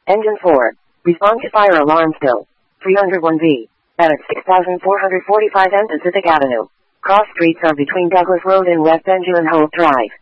Engine 4. Respond to fire alarm still. 301V. At 6445 N Pacific Avenue. Cross streets are between Douglas Road and West Benjamin Hope Drive.